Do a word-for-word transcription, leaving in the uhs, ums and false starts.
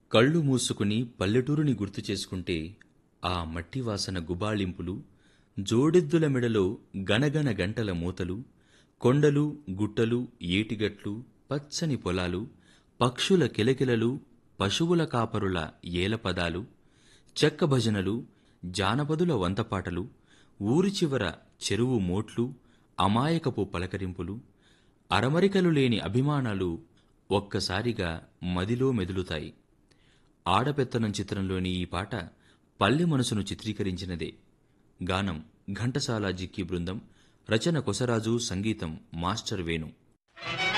కళ్ళు మూసుకుని పల్లెటూరిని గుర్తు చేసుకుంటే ఆ మట్టి వాసన గుబాళింపులు, జోడెద్దుల మెడలో గనగన గంటల మూతలు, కొండలు గుట్టలు ఏటిగట్లు, పచ్చని పొలాలు, పక్షుల కిలకిలలు, పశువుల కాపరుల ఏలపదాలు, చెక్క భజనలు, జానపదుల వంతపాటలు, ఊరి చివర చెరువు మోట్లు, అమాయకపు పలకరింపులు, అరమరికలు లేని అభిమానాలు ఒక్కసారిగా మదిలో మెదులుతాయి. ఆడపెత్తనం చిత్రంలోని ఈ పాట పల్లె మనసును చిత్రీకరించినదే. గానం ఘంటసాల జిక్కి బృందం, రచన కొసరాజు, సంగీతం మాస్టర్ వేణు.